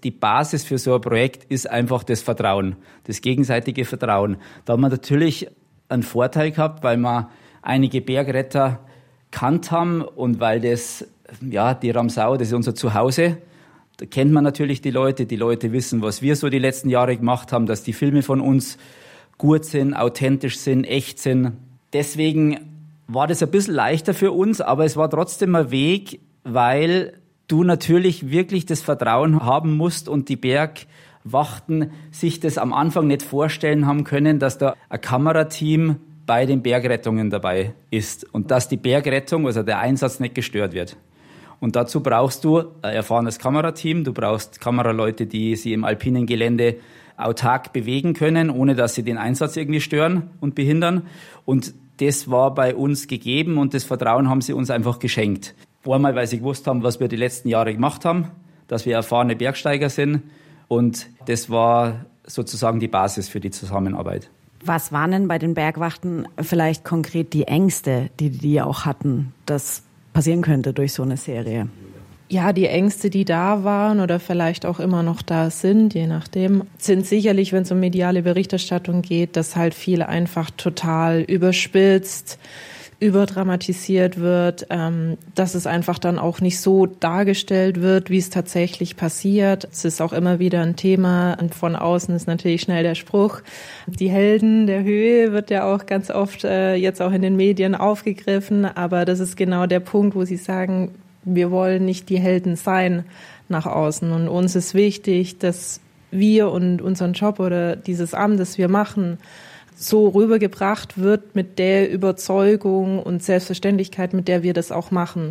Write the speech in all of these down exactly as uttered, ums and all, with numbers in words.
die Basis für so ein Projekt ist einfach das Vertrauen, das gegenseitige Vertrauen. Da haben wir natürlich einen Vorteil gehabt, weil wir einige Bergretter kannt haben und weil das, ja, die Ramsau, das ist unser Zuhause. Da kennt man natürlich die Leute, die Leute wissen, was wir so die letzten Jahre gemacht haben, dass die Filme von uns gut sind, authentisch sind, echt sind. Deswegen war das ein bisschen leichter für uns, aber es war trotzdem ein Weg, weil du natürlich wirklich das Vertrauen haben musst und die Bergwachten sich das am Anfang nicht vorstellen haben können, dass da ein Kamerateam bei den Bergrettungen dabei ist und dass die Bergrettung, also der Einsatz, nicht gestört wird. Und dazu brauchst du ein erfahrenes Kamerateam, du brauchst Kameraleute, die sie im alpinen Gelände autark bewegen können, ohne dass sie den Einsatz irgendwie stören und behindern. Und das war bei uns gegeben und das Vertrauen haben sie uns einfach geschenkt. Einmal, weil sie gewusst haben, was wir die letzten Jahre gemacht haben, dass wir erfahrene Bergsteiger sind. Und das war sozusagen die Basis für die Zusammenarbeit. Was waren denn bei den Bergwachten vielleicht konkret die Ängste, die die auch hatten, dass passieren könnte durch so eine Serie? Ja, die Ängste, die da waren oder vielleicht auch immer noch da sind, je nachdem, sind sicherlich, wenn es um mediale Berichterstattung geht, dass halt viel einfach total überspitzt, überdramatisiert wird, ähm, dass es einfach dann auch nicht so dargestellt wird, wie es tatsächlich passiert. Es ist auch immer wieder ein Thema und von außen ist natürlich schnell der Spruch, die Helden der Höhe wird ja auch ganz oft äh, jetzt auch in den Medien aufgegriffen, aber das ist genau der Punkt, wo sie sagen, wir wollen nicht die Helden sein nach außen und uns ist wichtig, dass wir und unseren Job oder dieses Amt, das wir machen, so rübergebracht wird mit der Überzeugung und Selbstverständlichkeit, mit der wir das auch machen.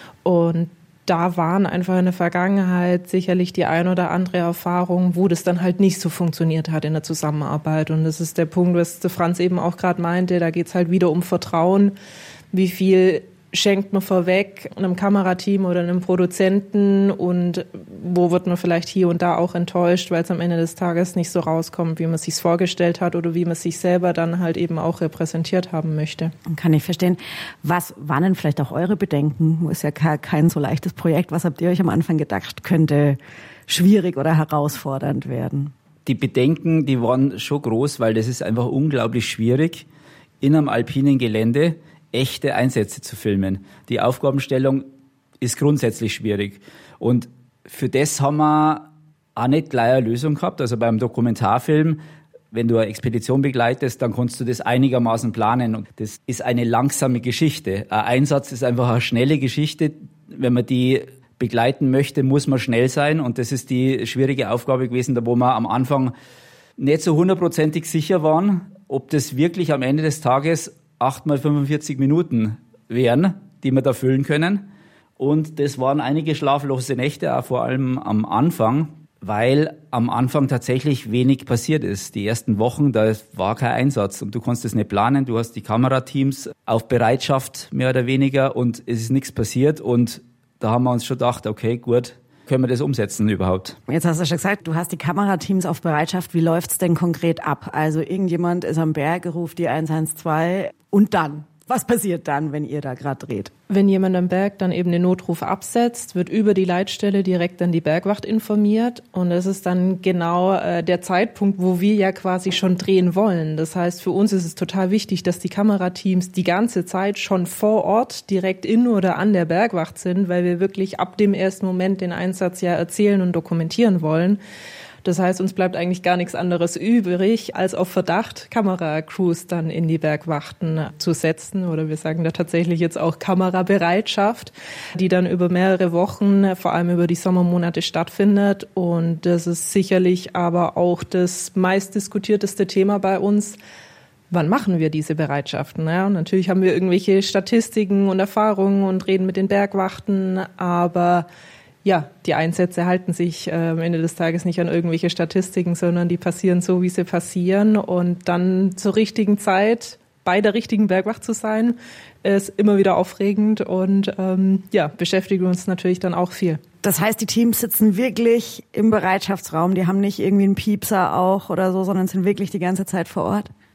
Und da waren einfach in der Vergangenheit sicherlich die ein oder andere Erfahrung, wo das dann halt nicht so funktioniert hat in der Zusammenarbeit. Und das ist der Punkt, was der Franz eben auch gerade meinte, da geht es halt wieder um Vertrauen, wie viel schenkt man vorweg einem Kamerateam oder einem Produzenten und wo wird man vielleicht hier und da auch enttäuscht, weil es am Ende des Tages nicht so rauskommt, wie man es sich vorgestellt hat oder wie man es sich selber dann halt eben auch repräsentiert haben möchte. Kann ich verstehen. Was waren denn vielleicht auch eure Bedenken? Ist ja kein so leichtes Projekt. Was habt ihr euch am Anfang gedacht, könnte schwierig oder herausfordernd werden? Die Bedenken, die waren schon groß, weil das ist einfach unglaublich schwierig, in einem alpinen Gelände echte Einsätze zu filmen. Die Aufgabenstellung ist grundsätzlich schwierig. Und für das haben wir auch nicht gleich eine Lösung gehabt. Also beim Dokumentarfilm, wenn du eine Expedition begleitest, dann kannst du das einigermaßen planen. Und das ist eine langsame Geschichte. Ein Einsatz ist einfach eine schnelle Geschichte. Wenn man die begleiten möchte, muss man schnell sein. Und das ist die schwierige Aufgabe gewesen, da wo wir am Anfang nicht so hundertprozentig sicher waren, ob das wirklich am Ende des Tages acht mal fünfundvierzig Minuten wären, die wir da füllen können. Und das waren einige schlaflose Nächte, auch vor allem am Anfang, weil am Anfang tatsächlich wenig passiert ist. Die ersten Wochen, da war kein Einsatz und du konntest es nicht planen. Du hast die Kamerateams auf Bereitschaft mehr oder weniger und es ist nichts passiert. Und da haben wir uns schon gedacht, okay, gut, können wir das umsetzen überhaupt? Jetzt hast du schon gesagt, du hast die Kamerateams auf Bereitschaft. Wie läuft's denn konkret ab? Also irgendjemand ist am Berg, ruft die eins eins zwei und dann? Was passiert dann, wenn ihr da gerade dreht? Wenn jemand am Berg dann eben den Notruf absetzt, wird über die Leitstelle direkt an die Bergwacht informiert und das ist dann genau äh, der Zeitpunkt, wo wir ja quasi schon drehen wollen. Das heißt, für uns ist es total wichtig, dass die Kamerateams die ganze Zeit schon vor Ort direkt in oder an der Bergwacht sind, weil wir wirklich ab dem ersten Moment den Einsatz ja erzählen und dokumentieren wollen. Das heißt, uns bleibt eigentlich gar nichts anderes übrig, als auf Verdacht Kameracrews dann in die Bergwachten zu setzen. Oder wir sagen da tatsächlich jetzt auch Kamerabereitschaft, die dann über mehrere Wochen, vor allem über die Sommermonate stattfindet. Und das ist sicherlich aber auch das meistdiskutierteste Thema bei uns. Wann machen wir diese Bereitschaften? Ja, und natürlich haben wir irgendwelche Statistiken und Erfahrungen und reden mit den Bergwachten, aber ja, die Einsätze halten sich äh, am Ende des Tages nicht an irgendwelche Statistiken, sondern die passieren so, wie sie passieren. Und dann zur richtigen Zeit bei der richtigen Bergwacht zu sein, ist immer wieder aufregend und ähm, ja, beschäftigt uns natürlich dann auch viel. Das heißt, die Teams sitzen wirklich im Bereitschaftsraum, die haben nicht irgendwie einen Piepser auch oder so, sondern sind wirklich die ganze Zeit vor Ort?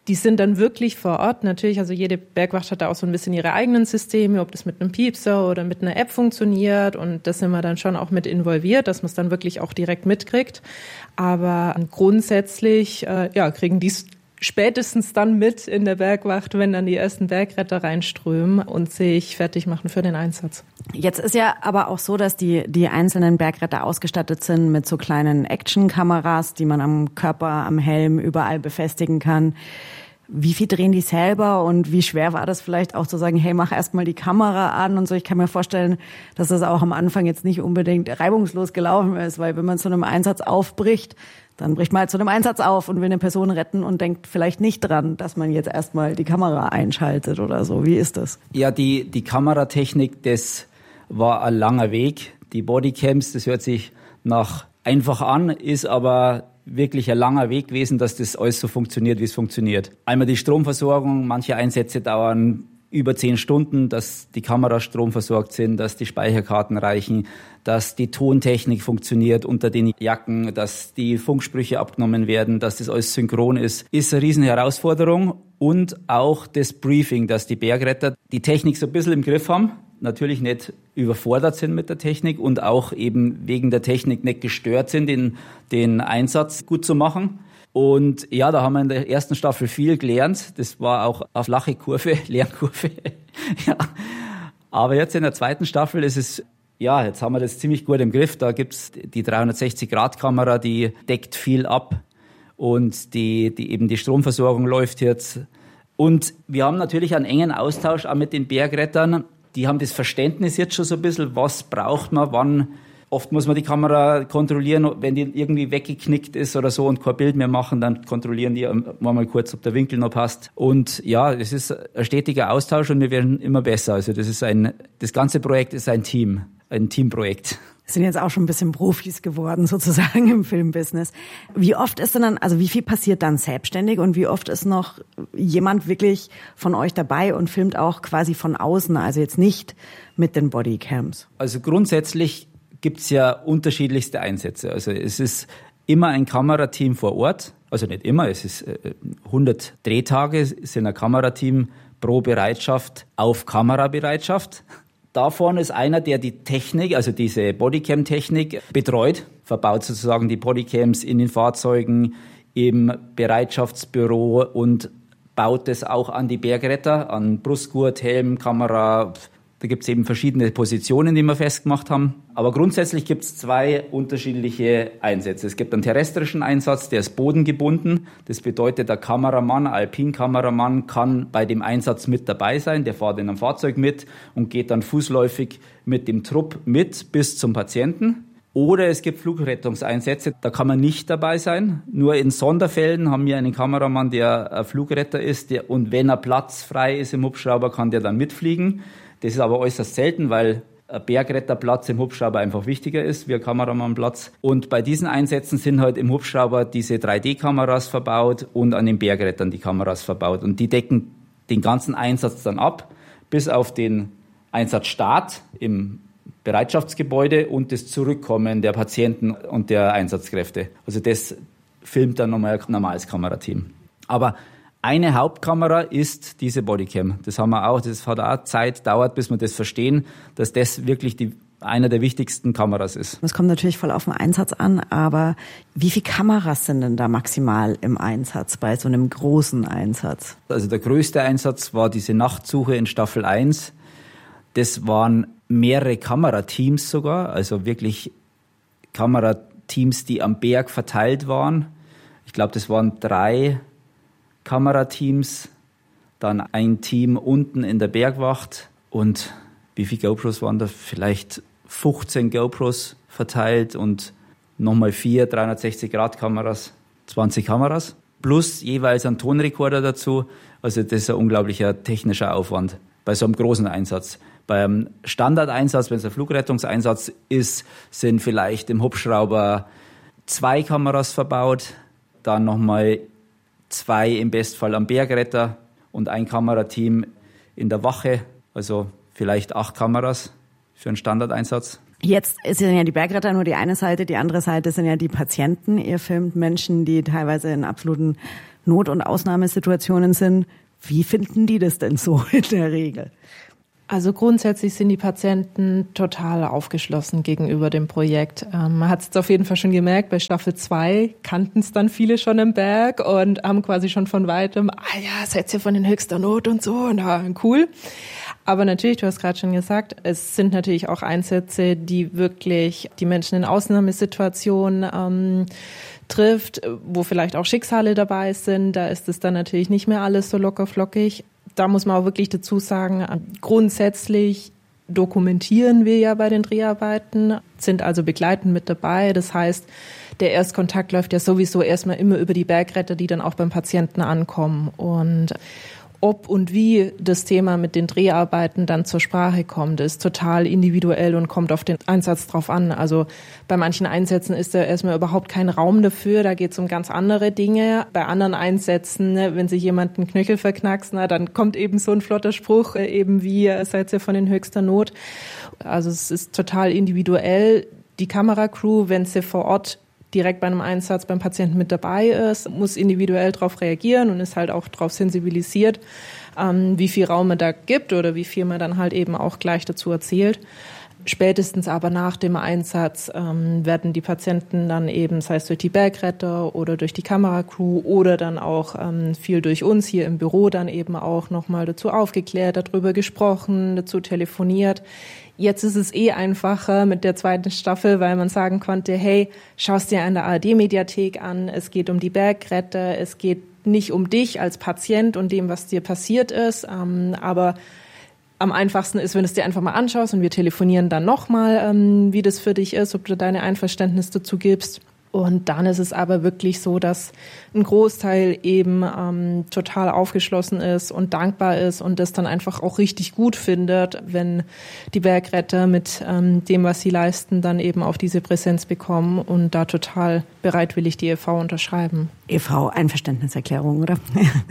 Die sind dann wirklich vor Ort. Natürlich, also jede Bergwacht hat da auch so ein bisschen ihre eigenen Systeme, ob das mit einem Piepser oder mit einer App funktioniert. Und das sind wir dann schon auch mit involviert, dass man es dann wirklich auch direkt mitkriegt. Aber grundsätzlich äh, ja, kriegen die es spätestens dann mit in der Bergwacht, wenn dann die ersten Bergretter reinströmen und sich fertig machen für den Einsatz. Jetzt ist ja aber auch so, dass die, die einzelnen Bergretter ausgestattet sind mit so kleinen Actionkameras, die man am Körper, am Helm überall befestigen kann. Wie viel drehen die selber und wie schwer war das vielleicht auch zu sagen, hey, mach erstmal die Kamera an und so. Ich kann mir vorstellen, dass das auch am Anfang jetzt nicht unbedingt reibungslos gelaufen ist, weil wenn man zu einem Einsatz aufbricht, dann bricht man halt zu einem Einsatz auf und will eine Person retten und denkt vielleicht nicht dran, dass man jetzt erstmal die Kamera einschaltet oder so. Wie ist das? Ja, die, die Kameratechnik, das war ein langer Weg. Die Bodycams, das hört sich nach einfach an, ist aber wirklich ein langer Weg gewesen, dass das alles so funktioniert, wie es funktioniert. Einmal die Stromversorgung, manche Einsätze dauern über zehn Stunden, dass die Kameras stromversorgt sind, dass die Speicherkarten reichen, dass die Tontechnik funktioniert unter den Jacken, dass die Funksprüche abgenommen werden, dass das alles synchron ist, ist eine riesen Herausforderung. Und auch das Briefing, dass die Bergretter die Technik so ein bisschen im Griff haben, natürlich nicht überfordert sind mit der Technik und auch eben wegen der Technik nicht gestört sind, den, den Einsatz gut zu machen. Und ja, da haben wir in der ersten Staffel viel gelernt. Das war auch eine flache Kurve, Lernkurve. Ja. Aber jetzt in der zweiten Staffel ist es, ja, jetzt haben wir das ziemlich gut im Griff. Da gibt's die dreihundertsechzig Grad Kamera, die deckt viel ab. Und die, die eben die Stromversorgung läuft jetzt. Und wir haben natürlich einen engen Austausch auch mit den Bergrettern. Die haben das Verständnis jetzt schon so ein bisschen, was braucht man, wann. Oft muss man die Kamera kontrollieren, wenn die irgendwie weggeknickt ist oder so und kein Bild mehr machen, dann kontrollieren die mal kurz, ob der Winkel noch passt. Und ja, es ist ein stetiger Austausch und wir werden immer besser. Also das ist ein, das ganze Projekt ist ein Team, ein Teamprojekt. Sind jetzt auch schon ein bisschen Profis geworden sozusagen im Filmbusiness. Wie oft ist denn dann, also wie viel passiert dann selbstständig und wie oft ist noch jemand wirklich von euch dabei und filmt auch quasi von außen, also jetzt nicht mit den Bodycams? Also grundsätzlich gibt's ja unterschiedlichste Einsätze. Also es ist immer ein Kamerateam vor Ort, also nicht immer, es ist hundert Drehtage, sind ein Kamerateam pro Bereitschaft auf Kamerabereitschaft. Davon ist einer, der die Technik, also diese Bodycam-Technik betreut, verbaut sozusagen die Bodycams in den Fahrzeugen, im Bereitschaftsbüro und baut es auch an die Bergretter, an Brustgurt, Helm, Kamera. Da gibt es eben verschiedene Positionen, die wir festgemacht haben. Aber grundsätzlich gibt es zwei unterschiedliche Einsätze. Es gibt einen terrestrischen Einsatz, der ist bodengebunden. Das bedeutet, der Kameramann, Alpin-Kameramann kann bei dem Einsatz mit dabei sein. Der fährt in einem Fahrzeug mit und geht dann fußläufig mit dem Trupp mit bis zum Patienten. Oder es gibt Flugrettungseinsätze, da kann man nicht dabei sein. Nur in Sonderfällen haben wir einen Kameramann, der ein Flugretter ist. Der, und wenn er Platz frei ist im Hubschrauber, kann der dann mitfliegen. Das ist aber äußerst selten, weil ein Bergretterplatz im Hubschrauber einfach wichtiger ist wie ein Kameramannplatz. Und bei diesen Einsätzen sind halt im Hubschrauber diese drei D Kameras verbaut und an den Bergrettern die Kameras verbaut. Und die decken den ganzen Einsatz dann ab, bis auf den Einsatzstart im Bereitschaftsgebäude und das Zurückkommen der Patienten und der Einsatzkräfte. Also das filmt dann nochmal ein normales Kamerateam. Aber eine Hauptkamera ist diese Bodycam. Das haben wir auch, das hat auch Zeit, dauert, bis wir das verstehen, dass das wirklich die, einer der wichtigsten Kameras ist. Das kommt natürlich voll auf den Einsatz an, aber wie viele Kameras sind denn da maximal im Einsatz, bei so einem großen Einsatz? Also der größte Einsatz war diese Nachtsuche in Staffel eins. Das waren mehrere Kamerateams sogar, also wirklich Kamerateams, die am Berg verteilt waren. Ich glaube, das waren drei Kamerateams, dann ein Team unten in der Bergwacht und wie viele GoPros waren da? Vielleicht fünfzehn GoPros verteilt und nochmal vier dreihundertsechzig Grad Kameras, zwanzig Kameras, plus jeweils ein Tonrekorder dazu. Also das ist ein unglaublicher technischer Aufwand bei so einem großen Einsatz. Beim Standardeinsatz, wenn es ein Flugrettungseinsatz ist, sind vielleicht im Hubschrauber zwei Kameras verbaut, dann nochmal zwei im Bestfall am Bergretter und ein Kamerateam in der Wache, also vielleicht acht Kameras für einen Standardeinsatz. Jetzt sind ja die Bergretter nur die eine Seite, die andere Seite sind ja die Patienten. Ihr filmt Menschen, die teilweise in absoluten Not- und Ausnahmesituationen sind. Wie finden die das denn so in der Regel? Also grundsätzlich sind die Patienten total aufgeschlossen gegenüber dem Projekt. Ähm, man hat es auf jeden Fall schon gemerkt, bei Staffel zwei kannten es dann viele schon im Berg und haben quasi schon von weitem, ah ja, seid ihr von den höchster Not und so, und ah, cool. Aber natürlich, du hast gerade schon gesagt, es sind natürlich auch Einsätze, die wirklich die Menschen in Ausnahmesituationen ähm, trifft, wo vielleicht auch Schicksale dabei sind. Da ist es dann natürlich nicht mehr alles so locker flockig. Da muss man auch wirklich dazu sagen, grundsätzlich dokumentieren wir ja bei den Dreharbeiten, sind also begleitend mit dabei. Das heißt, der Erstkontakt läuft ja sowieso erstmal immer über die Bergretter, die dann auch beim Patienten ankommen. Und ob und wie das Thema mit den Dreharbeiten dann zur Sprache kommt, ist total individuell und kommt auf den Einsatz drauf an. Also bei manchen Einsätzen ist da erstmal überhaupt kein Raum dafür, da geht es um ganz andere Dinge. Bei anderen Einsätzen, wenn sich jemand einen Knöchel verknackst, na, dann kommt eben so ein flotter Spruch, eben wie, seid ihr von den höchster Not. Also es ist total individuell. Die Kameracrew, wenn sie vor Ort direkt bei einem Einsatz beim Patienten mit dabei ist, muss individuell darauf reagieren und ist halt auch darauf sensibilisiert, ähm, wie viel Raum man da gibt oder wie viel man dann halt eben auch gleich dazu erzählt. Spätestens aber nach dem Einsatz ähm, werden die Patienten dann eben, sei es durch die Bergretter oder durch die Kameracrew oder dann auch ähm, viel durch uns hier im Büro dann eben auch nochmal dazu aufgeklärt, darüber gesprochen, dazu telefoniert. Jetzt ist es eh einfacher mit der zweiten Staffel, weil man sagen konnte, hey, schaust dir an der A R D-Mediathek an, es geht um die Bergretter, es geht nicht um dich als Patient und dem, was dir passiert ist, ähm, aber am einfachsten ist, wenn du es dir einfach mal anschaust und wir telefonieren dann nochmal, ähm, wie das für dich ist, ob du deine Einverständnis dazu gibst. Und dann ist es aber wirklich so, dass ein Großteil eben ähm, total aufgeschlossen ist und dankbar ist und das dann einfach auch richtig gut findet, wenn die Bergretter mit ähm, dem, was sie leisten, dann eben auch diese Präsenz bekommen und da total bereitwillig die E V unterschreiben. E V-Einverständniserklärung, oder?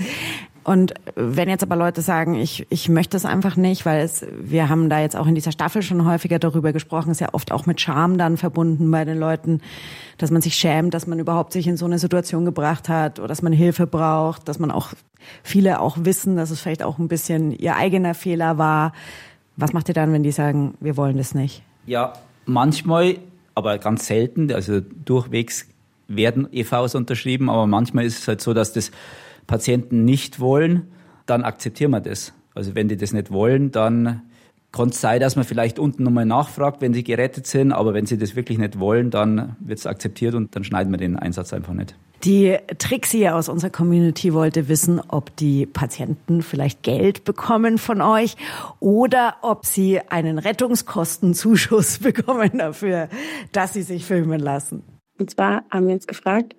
Und wenn jetzt aber Leute sagen, ich, ich möchte es einfach nicht, weil es, wir haben da jetzt auch in dieser Staffel schon häufiger darüber gesprochen, ist ja oft auch mit Scham dann verbunden bei den Leuten, dass man sich schämt, dass man überhaupt sich in so eine Situation gebracht hat oder dass man Hilfe braucht, dass man auch, viele auch wissen, dass es vielleicht auch ein bisschen ihr eigener Fehler war. Was macht ihr dann, wenn die sagen, wir wollen das nicht? Ja, manchmal, aber ganz selten, also durchwegs werden E Vs unterschrieben, aber manchmal ist es halt so, dass das Patienten nicht wollen, dann akzeptieren wir das. Also wenn die das nicht wollen, dann kann es sein, dass man vielleicht unten nochmal nachfragt, wenn sie gerettet sind, aber wenn sie das wirklich nicht wollen, dann wird es akzeptiert und dann schneiden wir den Einsatz einfach nicht. Die Trixie aus unserer Community wollte wissen, ob die Patienten vielleicht Geld bekommen von euch oder ob sie einen Rettungskostenzuschuss bekommen dafür, dass sie sich filmen lassen. Und zwar haben wir uns gefragt,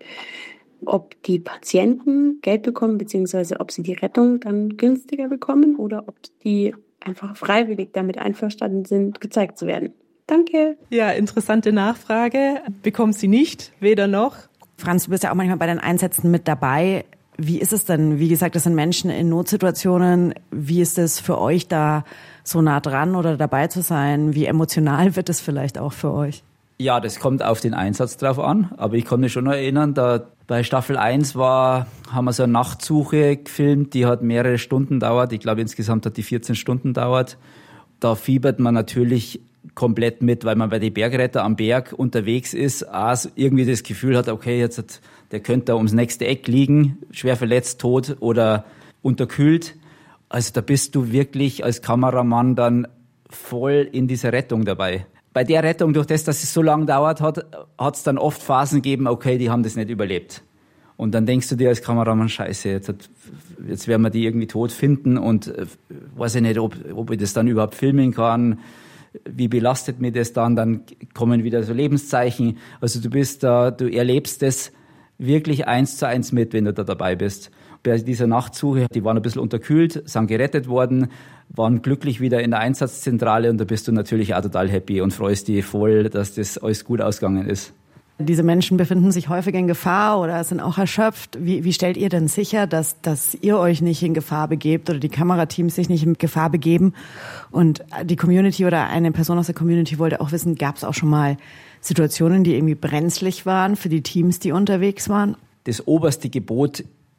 ob die Patienten Geld bekommen, beziehungsweise ob sie die Rettung dann günstiger bekommen oder ob die einfach freiwillig damit einverstanden sind, gezeigt zu werden. Danke. Ja, interessante Nachfrage. Bekommt sie nicht, weder noch. Franz, du bist ja auch manchmal bei den Einsätzen mit dabei. Wie ist es denn? Wie gesagt, das sind Menschen in Notsituationen. Wie ist es für euch, da so nah dran oder dabei zu sein? Wie emotional wird es vielleicht auch für euch? Ja, das kommt auf den Einsatz drauf an, aber ich kann mich schon noch erinnern, da bei Staffel eins war, haben wir so eine Nachtsuche gefilmt, die hat mehrere Stunden dauert. Ich glaube, insgesamt hat die vierzehn Stunden dauert. Da fiebert man natürlich komplett mit, weil man bei den Bergretter am Berg unterwegs ist, auch irgendwie das Gefühl hat, okay, jetzt hat, der könnte da ums nächste Eck liegen, schwer verletzt, tot oder unterkühlt. Also da bist du wirklich als Kameramann dann voll in dieser Rettung dabei. Bei der Rettung, durch das, dass es so lange dauert hat, hat es dann oft Phasen gegeben, okay, die haben das nicht überlebt. Und dann denkst du dir als Kameramann, scheiße, jetzt, hat, jetzt werden wir die irgendwie tot finden und äh, weiß ich nicht, ob, ob ich das dann überhaupt filmen kann. Wie belastet mir das dann? Dann kommen wieder so Lebenszeichen. Also du bist da, du erlebst das wirklich eins zu eins mit, wenn du da dabei bist. Bei dieser Nachtsuche, die waren ein bisschen unterkühlt, sind gerettet worden, waren glücklich wieder in der Einsatzzentrale und da bist du natürlich auch total happy und freust dich voll, dass das alles gut ausgegangen ist. Diese Menschen befinden sich häufig in Gefahr oder sind auch erschöpft. Wie, wie stellt ihr denn sicher, dass, dass ihr euch nicht in Gefahr begebt oder die Kamerateams sich nicht in Gefahr begeben? Und die Community oder eine Person aus der Community wollte auch wissen, gab es auch schon mal Situationen, die irgendwie brenzlig waren für die Teams, die unterwegs waren? Das oberste Gebot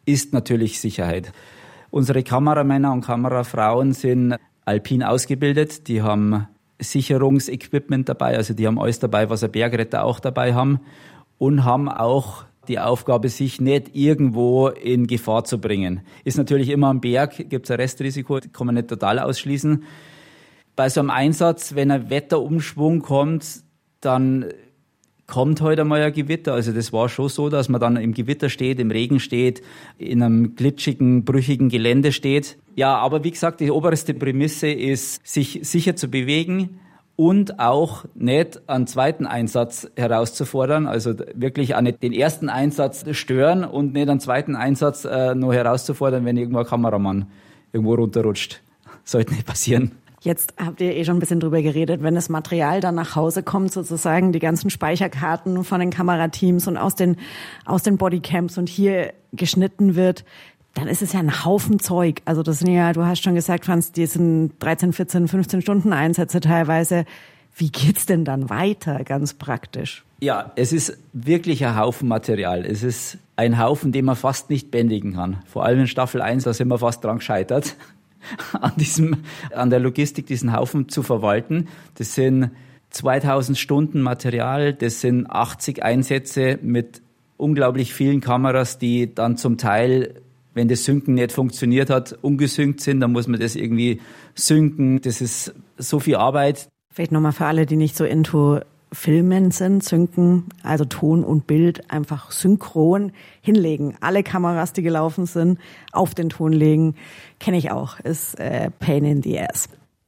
ist natürlich Sicherheit. Unsere Kameramänner und Kamerafrauen sind alpin ausgebildet, die haben Sicherungsequipment dabei, also die haben alles dabei, was ein Bergretter auch dabei haben und haben auch die Aufgabe, sich nicht irgendwo in Gefahr zu bringen. Ist natürlich immer am Berg, gibt es ein Restrisiko, kann man nicht total ausschließen. Bei so einem Einsatz, wenn ein Wetterumschwung kommt, dann kommt heute mal ein Gewitter. Also das war schon so, dass man dann im Gewitter steht, im Regen steht, in einem glitschigen, brüchigen Gelände steht. Ja, aber wie gesagt, die oberste Prämisse ist, sich sicher zu bewegen und auch nicht einen zweiten Einsatz herauszufordern. Also wirklich auch nicht den ersten Einsatz stören und nicht einen zweiten Einsatz äh, noch herauszufordern, wenn irgendwo ein Kameramann irgendwo runterrutscht. Sollte nicht passieren. Jetzt habt ihr eh schon ein bisschen drüber geredet, wenn das Material dann nach Hause kommt, sozusagen die ganzen Speicherkarten von den Kamerateams und aus den, aus den Bodycams und hier geschnitten wird, dann ist es ja ein Haufen Zeug. Also das sind ja, du hast schon gesagt, Franz, die sind dreizehn, vierzehn, fünfzehn Stunden Einsätze teilweise. Wie geht's denn dann weiter, ganz praktisch? Ja, es ist wirklich ein Haufen Material. Es ist ein Haufen, den man fast nicht bändigen kann. Vor allem in Staffel eins, da sind wir fast dran gescheitert. An diesem, an der Logistik, diesen Haufen zu verwalten. Das sind zweitausend Stunden Material, das sind achtzig Einsätze mit unglaublich vielen Kameras, die dann zum Teil, wenn das Synken nicht funktioniert hat, ungesynkt sind, dann muss man das irgendwie synken. Das ist so viel Arbeit. Vielleicht nochmal für alle, die nicht so into Filmen sind, synken, also Ton und Bild einfach synchron hinlegen. Alle Kameras, die gelaufen sind, auf den Ton legen, kenne ich auch, ist äh, pain in the ass.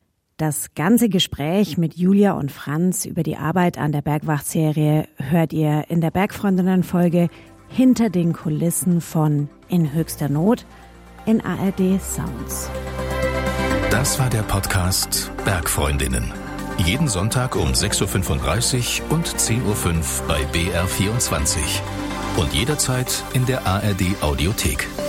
Das ganze Gespräch mit Julia und Franz über die Arbeit an der Bergwacht-Serie hört ihr in der Bergfreundinnen-Folge Hinter den Kulissen von In höchster Not in A R D Sounds. Das war der Podcast Bergfreundinnen. Jeden Sonntag um sechs Uhr fünfunddreißig und zehn Uhr fünf bei B R vierundzwanzig. Und jederzeit in der A R D Audiothek.